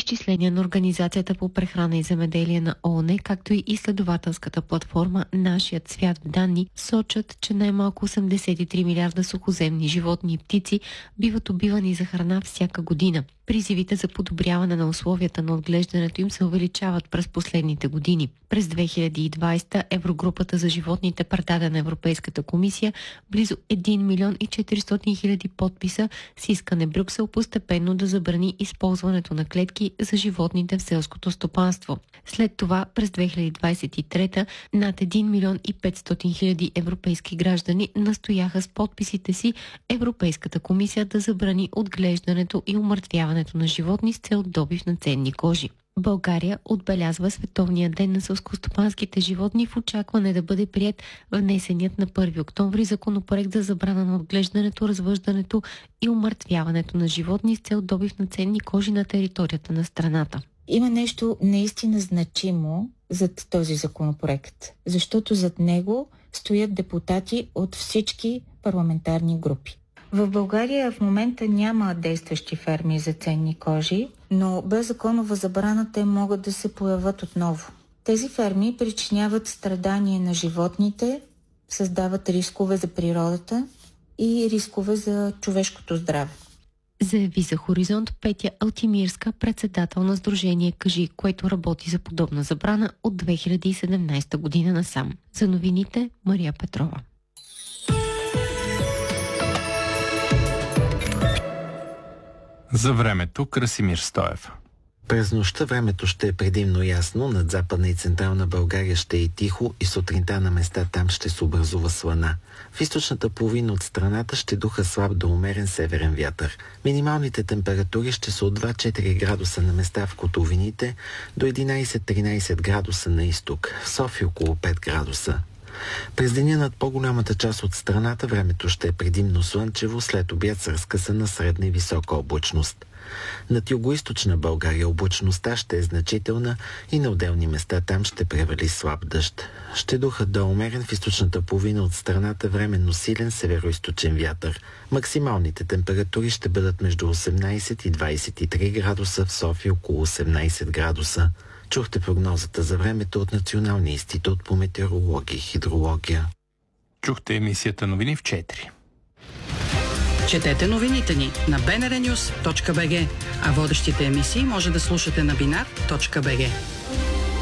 Изчисления на Организацията по прехрана и земеделие на ООН, както и изследователската платформа Нашият свят в данни, сочат, че най-малко 83 милиарда сухоземни животни и птици биват убивани за храна всяка година. Призивите за подобряване на условията на отглеждането им се увеличават през последните години. През 2020 Еврогрупата за животните предаде на Европейската комисия близо 1 милион и 400 хиляди подписа с искане Брюксел постепенно да забрани използването на клетки за животните в селското стопанство. След това през 2023 над 1 милион и 500 хиляди европейски граждани настояха с подписите си Европейската комисия да забрани отглеждането и умъртвяването на животни с цел добив на ценни кожи. България отбелязва Световния ден на селскостопанските животни в очакване да бъде приет внесеният на 1 октомври законопроект за забрана на отглеждането, развъждането и умъртвяването на животни с цел добив на ценни кожи на територията на страната. Има нещо наистина значимо зад този законопроект, защото зад него стоят депутати от всички парламентарни групи. В България в момента няма действащи ферми за ценни кожи, но без законова забрана те могат да се появят отново. Тези ферми причиняват страдания на животните, създават рискове за природата и рискове за човешкото здраве. Заяви за Хоризонт Петя Алтимирска, председател на Сдружение Кажи, което работи за подобна забрана от 2017 година насам. За новините Мария Петрова. За времето Красимир Стоев. През нощта времето ще е предимно ясно, над Западна и Централна България ще е тихо и сутринта на места там ще се образува слана. В източната половина от страната ще духа слаб до умерен северен вятър. Минималните температури ще са от 2-4 градуса на места в котловините до 11-13 градуса на изток, в София около 5 градуса. През деня над по-голямата част от страната времето ще е предимно слънчево, след обяд с разкъсана средна и висока облачност. Над югоизточна България облачността ще е значителна и на отделни места там ще превали слаб дъжд. Ще духат до умерен в източната половина от страната временно силен североизточен вятър. Максималните температури ще бъдат между 18 и 23 градуса, в София около 18 градуса. Чухте прогнозата за времето от Националния институт по метеорология и хидрология. Чухте емисията новини в 4. Четете новините ни на bnrnews.bg, а водещите емисии може да слушате на binar.bg.